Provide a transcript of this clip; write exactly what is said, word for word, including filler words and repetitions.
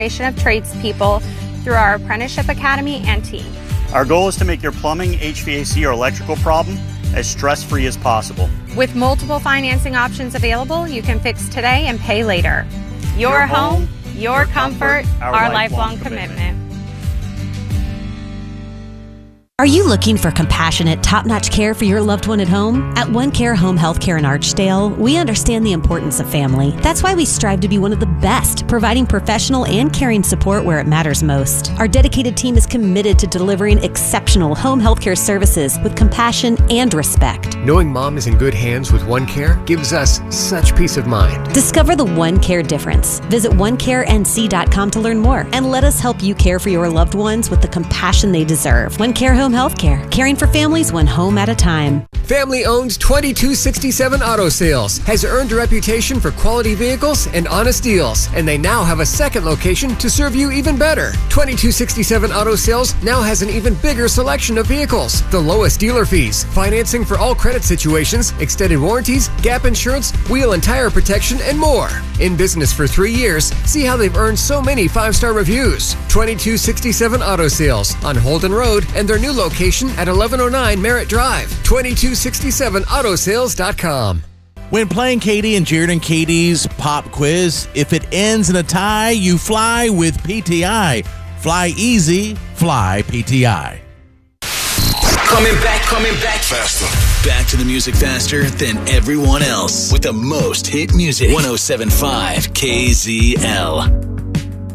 of tradespeople through our apprenticeship academy and team. Our goal is to make your plumbing, H V A C, or electrical problem as stress-free as possible. With multiple financing options available, you can fix today and pay later. Your, your home, home, your, your comfort, comfort, our, our lifelong, lifelong commitment. commitment. Are you looking for compassionate, top-notch care for your loved one at home? At One Care Home Healthcare in Archdale, we understand the importance of family. That's why we strive to be one of the best, providing professional and caring support where it matters most. Our dedicated team is committed to delivering exceptional home healthcare services with compassion and respect. Knowing Mom is in good hands with One Care gives us such peace of mind. Discover the One Care difference. Visit one care n c dot com to learn more and let us help you care for your loved ones with the compassion they deserve. One Care Home Healthcare, caring for families one home at a time. Family-owned twenty-two sixty-seven Auto Sales has earned a reputation for quality vehicles and honest deals, and they now have a second location to serve you even better. twenty-two sixty-seven Auto Sales now has an even bigger selection of vehicles, the lowest dealer fees, financing for all credit situations, extended warranties, gap insurance, wheel and tire protection, and more. In business for three years, see how they've earned so many five-star reviews. twenty-two sixty-seven Auto Sales on Holden Road and their new location at eleven oh nine Merritt Drive. twenty-two sixty-seven auto sales dot com. When playing Katie and Jared and Katie's pop quiz, if it ends in a tie, you fly with P T I. Fly easy, fly P T I. Coming back, coming back faster. Back to the music faster than everyone else with the most hit music. one oh seven point five K Z L.